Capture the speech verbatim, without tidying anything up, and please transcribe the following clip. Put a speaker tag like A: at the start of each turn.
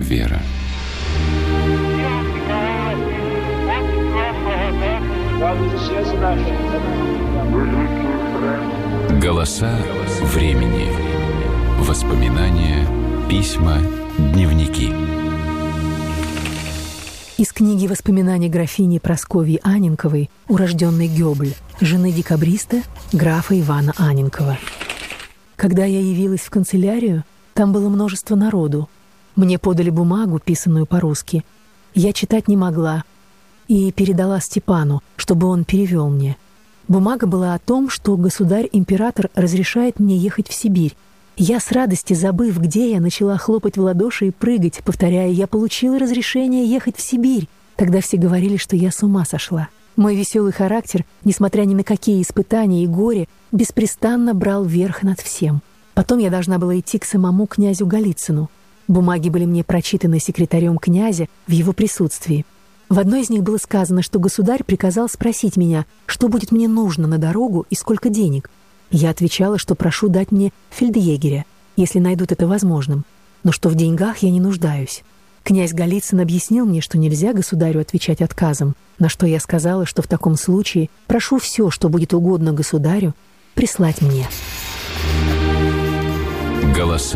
A: вера. Голоса времени. Воспоминания, письма, дневники.
B: Из книги воспоминаний графини Прасковьи Анненковой, урожденной Гёбль, жены декабриста графа Ивана Анненкова. Когда я явилась в канцелярию, там было множество народу. Мне подали бумагу, писанную по-русски. Я читать не могла и передала Степану, чтобы он перевел мне. Бумага была о том, что государь-император разрешает мне ехать в Сибирь. Я с радости, забыв, где я, начала хлопать в ладоши и прыгать, повторяя: «Я получила разрешение ехать в Сибирь». Тогда все говорили, что я с ума сошла. Мой веселый характер, несмотря ни на какие испытания и горе, беспрестанно брал верх над всем. Потом я должна была идти к самому князю Голицыну. Бумаги были мне прочитаны секретарем князя в его присутствии. В одной из них было сказано, что государь приказал спросить меня, что будет мне нужно на дорогу и сколько денег. Я отвечала, что прошу дать мне фельдъегеря, если найдут это возможным, но что в деньгах я не нуждаюсь. Князь Голицын объяснил мне, что нельзя государю отвечать отказом, на что я сказала, что в таком случае прошу все, что будет угодно государю, прислать мне.
A: Голоса